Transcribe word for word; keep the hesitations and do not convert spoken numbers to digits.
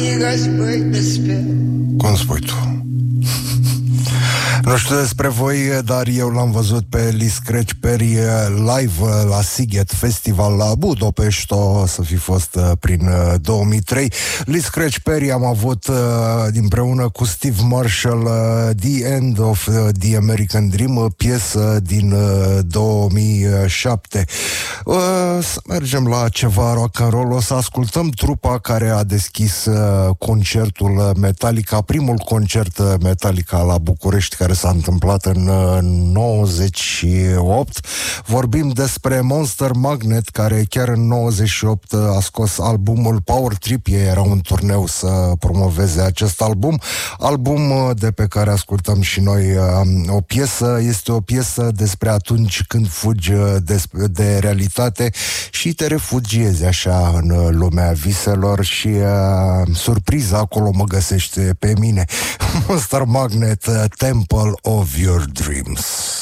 Cum spui tu? Nu știu despre voi, dar eu l-am văzut pe Lee Scratch Perry live la Sziget Festival la Budopești, să fi fost prin două mii trei. Lee Scratch Perry am avut împreună cu Steve Marshall The End of the American Dream, piesă din două mii șapte. Să mergem la ceva rock and roll. O să ascultăm trupa care a deschis concertul Metallica, primul concert Metallica la București, care s-a întâmplat în nouăzeci și opt. Vorbim despre Monster Magnet, care chiar în nouăzeci și opt a scos albumul Power Trip. Ei erau în turneu să promoveze acest album. Album de pe care ascultăm și noi o piesă. Este o piesă despre atunci când fugi de, de realitate și te refugiezi așa în lumea viselor și uh, surpriza acolo mă găsește pe mine. Monster Magnet, Temple of Your Dreams.